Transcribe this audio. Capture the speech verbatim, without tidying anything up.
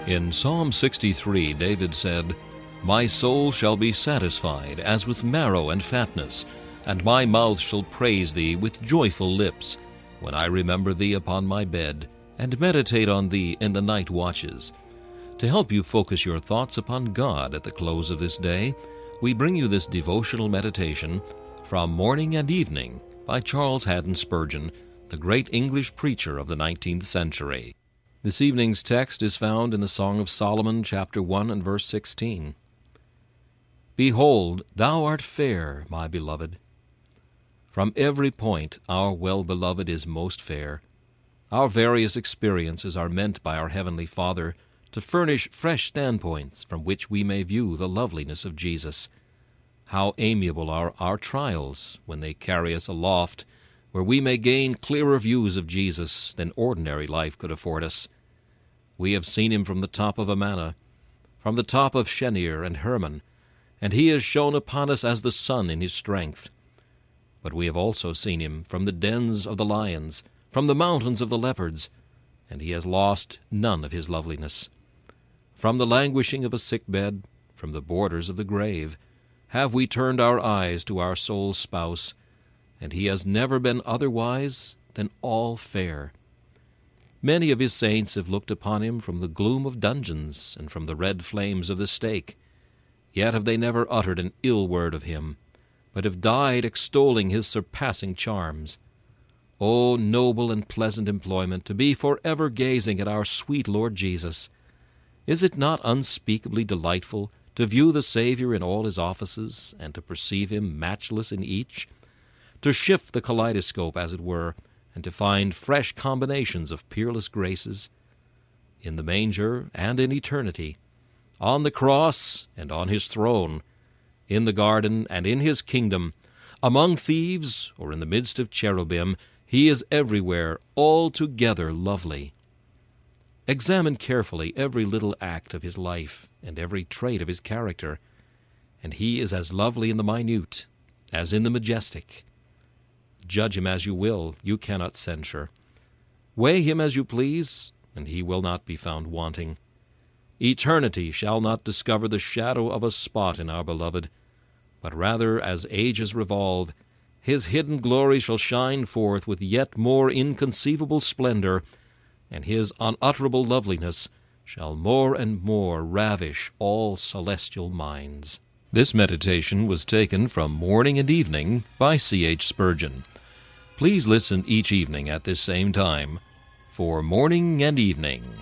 In Psalm sixty-three, David said, "My soul shall be satisfied as with marrow and fatness, and my mouth shall praise thee with joyful lips, when I remember thee upon my bed, and meditate on thee in the night watches." To help you focus your thoughts upon God at the close of this day, we bring you this devotional meditation from Morning and Evening by Charles Haddon Spurgeon, the great English preacher of the nineteenth century. This evening's text is found in the Song of Solomon, chapter one and verse sixteen. "Behold, thou art fair, my beloved." From every point our well-beloved is most fair. Our various experiences are meant by our Heavenly Father to furnish fresh standpoints from which we may view the loveliness of Jesus. How amiable are our trials when they carry us aloft, where we may gain clearer views of Jesus than ordinary life could afford us. We have seen him from the top of Amana, from the top of Shenir and Hermon, and he has shone upon us as the sun in his strength. But we have also seen him from the dens of the lions, from the mountains of the leopards, and he has lost none of his loveliness. From the languishing of a sick bed, from the borders of the grave, have we turned our eyes to our soul's spouse, and he has never been otherwise than all fair. Many of his saints have looked upon him from the gloom of dungeons and from the red flames of the stake. Yet have they never uttered an ill word of him, but have died extolling his surpassing charms. O noble and pleasant employment, to be forever gazing at our sweet Lord Jesus! Is it not unspeakably delightful to view the Savior in all his offices, and to perceive him matchless in each? To shift the kaleidoscope, as it were, and to find fresh combinations of peerless graces? In the manger and in eternity, on the cross and on his throne, in the garden and in his kingdom, among thieves or in the midst of cherubim, he is everywhere altogether lovely. Examine carefully every little act of his life and every trait of his character, and he is as lovely in the minute as in the majestic. Judge him as you will, you cannot censure. Weigh him as you please, and he will not be found wanting. Eternity shall not discover the shadow of a spot in our beloved, but rather, as ages revolve, his hidden glory shall shine forth with yet more inconceivable splendor, and his unutterable loveliness shall more and more ravish all celestial minds. This meditation was taken from Morning and Evening by C H Spurgeon. Please listen each evening at this same time for Morning and Evening.